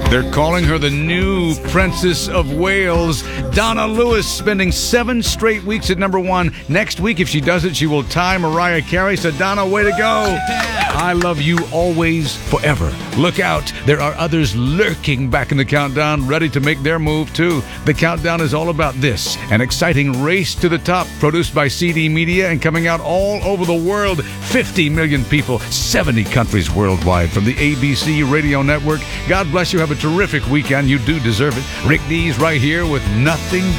They're calling her the new Princess of Wales. Donna Lewis spending 7 straight weeks at number 1. Next week, if she does it, she will tie Mariah Carey. So, Donna, way to go. I love you always, forever. Look out. There are others lurking back in the countdown, ready to make their move, too. The countdown is all about this. An exciting race to the top, produced by CD Media and coming out all over the world. 50 million people, 70 countries worldwide from the ABC Radio Network. God bless you. Have a terrific weekend. You do deserve it. Rick Dees right here with Nothing